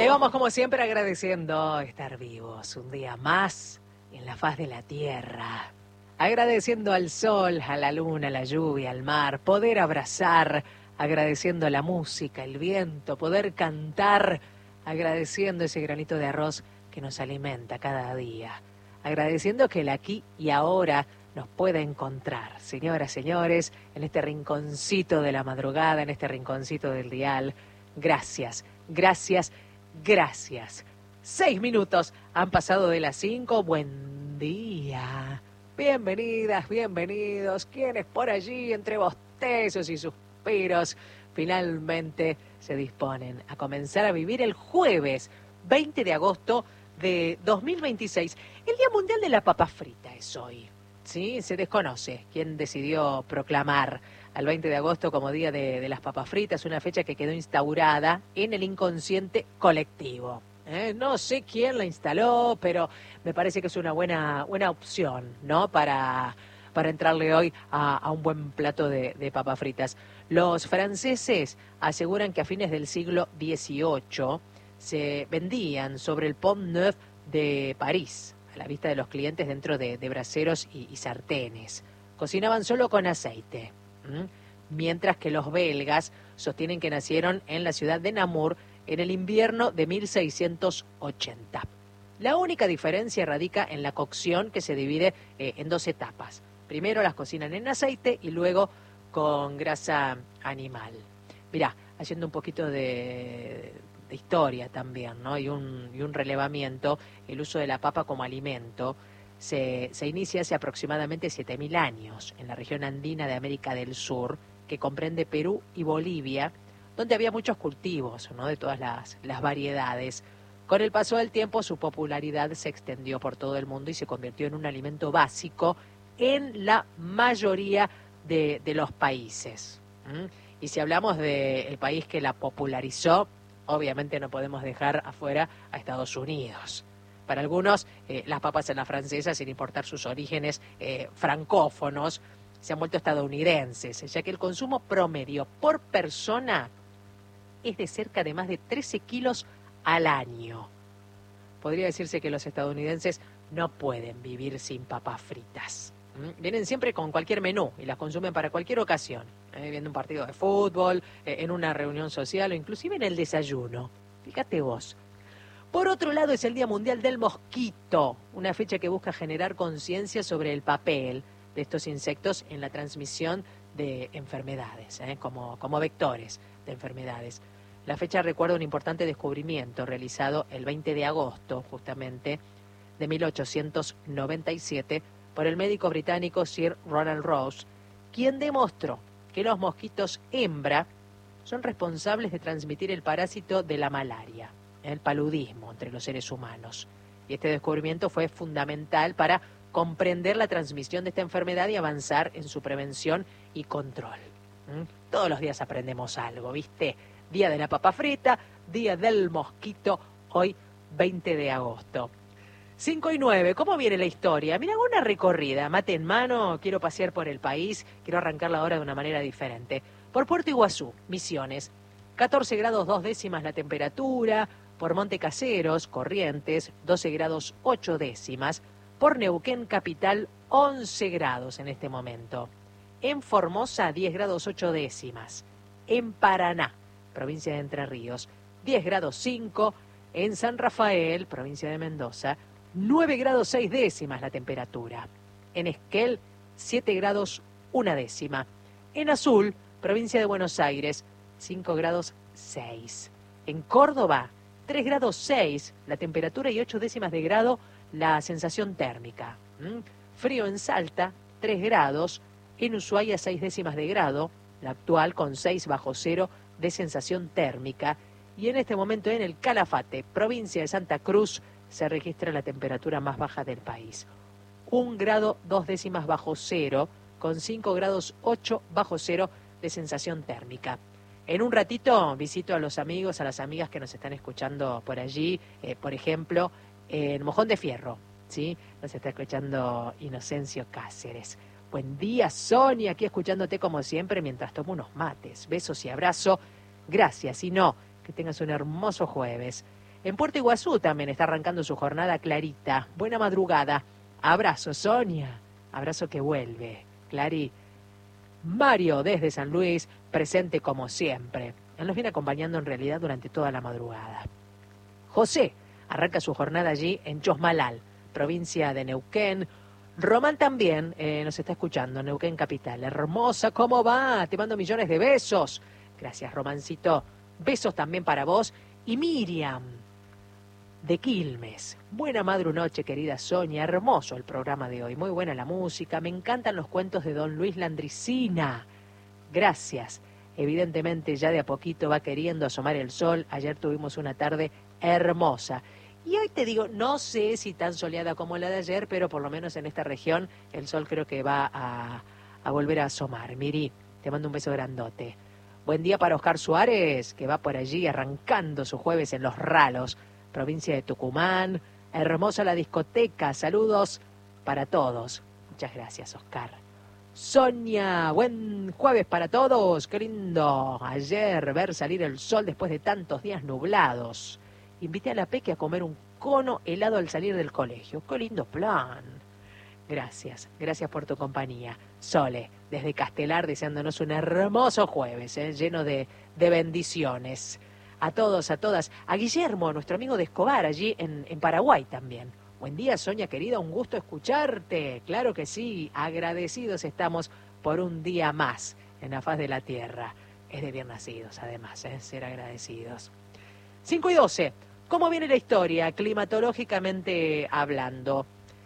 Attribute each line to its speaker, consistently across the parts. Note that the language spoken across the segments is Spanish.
Speaker 1: Ahí vamos como siempre agradeciendo estar vivos un día más en la faz de la tierra. Agradeciendo al sol, a la luna, a la lluvia, al mar, poder abrazar, agradeciendo la música, el viento, poder cantar, agradeciendo ese granito de arroz que nos alimenta cada día, agradeciendo que el aquí y ahora nos pueda encontrar, señoras, señores, en este rinconcito de la madrugada, en este rinconcito del dial. Gracias, gracias, gracias. 6 minutos han pasado de las 5. Buen día. Bienvenidas, bienvenidos. ¿Quiénes por allí, entre bostezos y suspiros, finalmente se disponen a comenzar a vivir el jueves 20 de agosto de 2026? El Día Mundial de la Papa Frita es hoy. ¿Sí? Se desconoce quién decidió proclamar al 20 de agosto como Día de las Papas Fritas, una fecha que quedó instaurada en el inconsciente colectivo. No sé quién la instaló, pero me parece que es una buena opción, ¿no? Para entrarle hoy a un buen plato de papas fritas. Los franceses aseguran que a fines del siglo XVIII se vendían sobre el Pont Neuf de París, a la vista de los clientes dentro de braseros y sartenes. Cocinaban solo con aceite. Mientras que los belgas sostienen que nacieron en la ciudad de Namur en el invierno de 1680. La única diferencia radica en la cocción, que se divide en 2 etapas. Primero las cocinan en aceite y luego con grasa animal. Mirá, haciendo un poquito de historia también, ¿no? y un relevamiento, el uso de la papa como alimento se inicia hace aproximadamente 7.000 años en la región andina de América del Sur, que comprende Perú y Bolivia, donde había muchos cultivos, ¿no? De todas las variedades. Con el paso del tiempo, su popularidad se extendió por todo el mundo y se convirtió en un alimento básico en la mayoría de los países. Y si hablamos del país que la popularizó, obviamente no podemos dejar afuera a Estados Unidos. Para algunos, las papas en la francesa, sin importar sus orígenes francófonos, se han vuelto estadounidenses, ya que el consumo promedio por persona es de cerca de más de 13 kilos al año. Podría decirse que los estadounidenses no pueden vivir sin papas fritas. Vienen siempre con cualquier menú y las consumen para cualquier ocasión, viendo un partido de fútbol, en una reunión social o inclusive en el desayuno. Fíjate vos. Por otro lado, es el Día Mundial del Mosquito, una fecha que busca generar conciencia sobre el papel de estos insectos en la transmisión de enfermedades, como vectores de enfermedades. La fecha recuerda un importante descubrimiento realizado el 20 de agosto, justamente, de 1897, por el médico británico Sir Ronald Ross, quien demostró que los mosquitos hembra son responsables de transmitir el parásito de la malaria, el paludismo entre los seres humanos. Y este descubrimiento fue fundamental para comprender la transmisión de esta enfermedad y avanzar en su prevención y control. Todos los días aprendemos algo, ¿viste? Día de la papa frita, Día del Mosquito, hoy 20 de agosto. 5:09, ¿cómo viene la historia? Mira, una recorrida, mate en mano, quiero pasear por el país, quiero arrancarla ahora de una manera diferente. Por Puerto Iguazú, Misiones, 14 grados 2 décimas la temperatura. Por Monte Caseros, Corrientes, 12 grados 8 décimas. Por Neuquén Capital, 11 grados en este momento. En Formosa, 10 grados 8 décimas. En Paraná, provincia de Entre Ríos, 10 grados 5. En San Rafael, provincia de Mendoza, 9 grados 6 décimas la temperatura. En Esquel, 7 grados 1 décima. En Azul, provincia de Buenos Aires, 5 grados 6. En Córdoba, 3 grados 6 la temperatura y 8 décimas de grado la sensación térmica. Frío en Salta, 3 grados. En Ushuaia, 6 décimas de grado, la actual con 6 bajo cero de sensación térmica. Y en este momento en el Calafate, provincia de Santa Cruz, se registra la temperatura más baja del país. 1 grado 2 décimas bajo cero, con 5 grados 8 bajo cero de sensación térmica. En un ratito visito a los amigos, a las amigas que nos están escuchando por allí, por ejemplo, en Mojón de Fierro, ¿sí? Nos está escuchando Inocencio Cáceres. Buen día, Sonia, aquí escuchándote como siempre mientras tomo unos mates. Besos y abrazo. Gracias, y no, que tengas un hermoso jueves. En Puerto Iguazú también está arrancando su jornada Clarita. Buena madrugada. Abrazo, Sonia. Abrazo que vuelve. Clary. Mario desde San Luis, presente como siempre. Él nos viene acompañando en realidad durante toda la madrugada. José arranca su jornada allí en Chosmalal, provincia de Neuquén. Román también nos está escuchando, Neuquén Capital. Hermosa, ¿cómo va? Te mando millones de besos. Gracias, Romancito. Besos también para vos. Y Miriam, de Quilmes. Buena madrunoche, querida Sonia. Hermoso el programa de hoy. Muy buena la música. Me encantan los cuentos de don Luis Landricina. Gracias. Evidentemente ya de a poquito va queriendo asomar el sol. Ayer tuvimos una tarde hermosa. Y hoy te digo, no sé si tan soleada como la de ayer, pero por lo menos en esta región el sol creo que va a volver a asomar. Miri, te mando un beso grandote. Buen día para Oscar Suárez, que va por allí arrancando su jueves en Los Ralos, provincia de Tucumán. Hermosa la discoteca. Saludos para todos. Muchas gracias, Oscar. Sonia, buen jueves para todos. Qué lindo ayer ver salir el sol después de tantos días nublados. Invité a la Peque a comer un cono helado al salir del colegio. ¡Qué lindo plan! Gracias, gracias por tu compañía. Sole, desde Castelar, deseándonos un hermoso jueves, lleno de bendiciones. A todos, a todas. A Guillermo, nuestro amigo de Escobar, allí en Paraguay también. Buen día, Sonia querida, un gusto escucharte. Claro que sí, agradecidos estamos por un día más en la faz de la tierra. Es de bien nacidos, además, ser agradecidos. 5:12. ¿Cómo viene la historia, climatológicamente hablando?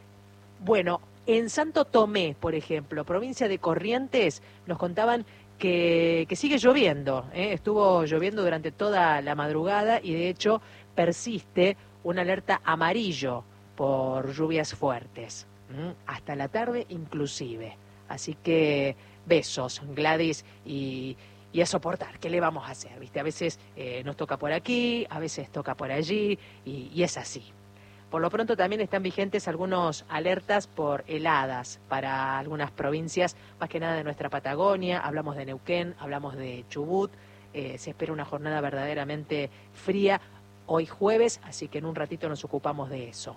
Speaker 1: Bueno, en Santo Tomé, por ejemplo, provincia de Corrientes, nos contaban que sigue lloviendo. Estuvo lloviendo durante toda la madrugada y de hecho persiste una alerta amarillo por lluvias fuertes, hasta la tarde inclusive. Así que besos, Gladys, y a soportar. ¿Qué le vamos a hacer? ¿Viste? A veces nos toca por aquí, a veces toca por allí, y es así. Por lo pronto también están vigentes algunos alertas por heladas para algunas provincias, más que nada de nuestra Patagonia. Hablamos de Neuquén, hablamos de Chubut. Se espera una jornada verdaderamente fría hoy jueves, así que en un ratito nos ocupamos de eso.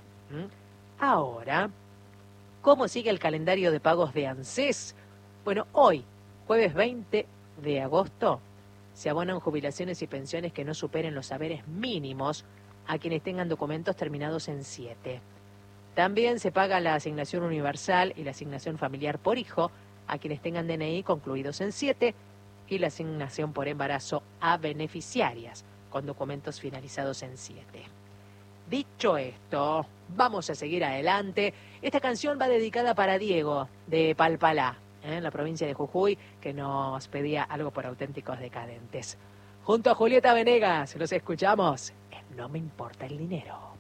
Speaker 1: Ahora, ¿cómo sigue el calendario de pagos de ANSES? Bueno, hoy, jueves 20 de agosto, se abonan jubilaciones y pensiones que no superen los saberes mínimos a quienes tengan documentos terminados en 7. También se paga la asignación universal y la asignación familiar por hijo a quienes tengan DNI concluidos en 7 y la asignación por embarazo a beneficiarias con documentos finalizados en 7. Dicho esto, vamos a seguir adelante. Esta canción va dedicada para Diego de Palpalá, en la provincia de Jujuy, que nos pedía algo por Auténticos Decadentes. Junto a Julieta Venegas, los escuchamos. No me importa el dinero.